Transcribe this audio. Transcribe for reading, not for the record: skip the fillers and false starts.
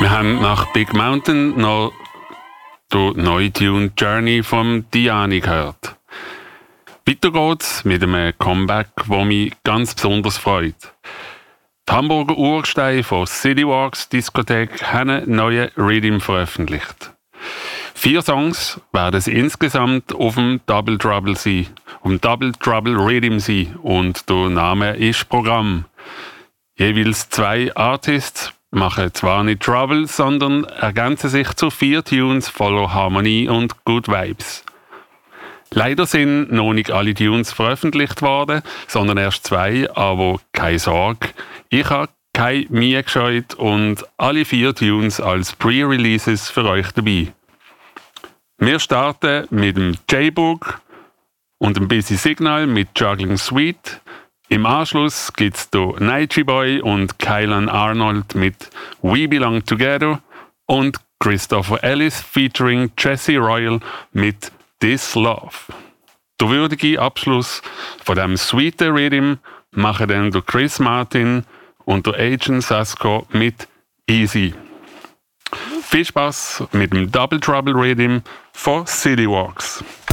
Wir haben nach Big Mountain noch die neue Tune Journey vom Diani gehört. Weiter geht's mit einem Comeback, das mich ganz besonders freut. Die Hamburger Urgesteine von Citywalks Diskothek haben einen neuen Rhythm veröffentlicht. 4 Songs werden es insgesamt auf dem Double Trouble sein, Double Trouble Rhythm sein, und der Name ist Programm. Jeweils 2 Artists machen zwar nicht Trouble, sondern ergänzen sich zu 4 Tunes voller Harmonie und Good Vibes. Leider sind noch nicht alle Tunes veröffentlicht worden, sondern erst 2, aber keine Sorge, ich habe keine Mühe gescheut und alle 4 Tunes als Pre-Releases für euch dabei. Wir starten mit dem J-Book und dem Busy Signal mit Juggling Sweet. Im Anschluss gibt es Nightly Boy und Kylan Arnold mit We Belong Together und Christopher Ellis featuring Jesse Royal mit This Love. Der würdige Abschluss von dem sweeten Rhythm machen dann der Chris Martin und der Agent Sasko mit Easy. Viel Spaß mit dem Double Trouble Rhythm von Citywalks.